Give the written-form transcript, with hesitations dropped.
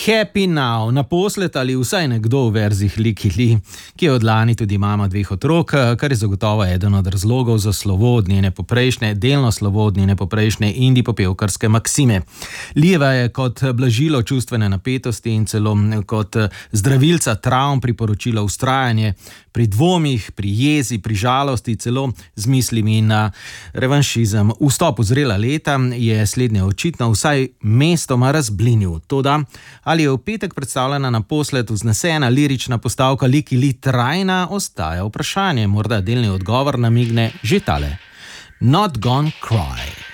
Happy Now, naposled ali vsaj nekdo v verzih Licky Lee, ki je od lani tudi mama 2 otrok, kar je zagotovo eden od razlogov za slovo od njene poprejšnje, delno slovo od njene poprejšnje indie popevkarske Maksime. Lijeva je kot blažilo čustvene napetosti in celo kot zdravilca travm priporočila vztrajanje pri dvomih, pri jezi, pri žalosti, celo z mislimi na revanšizem. Vstop v zrela leta je slednje očitno vsaj mestoma razblinil. Toda, ali je v petek predstavljena naposled vznesena lirična postavka Licky Lee trajna, ostaja vprašanje. Morda delni odgovor namigne že tale. Not Gonna Cry.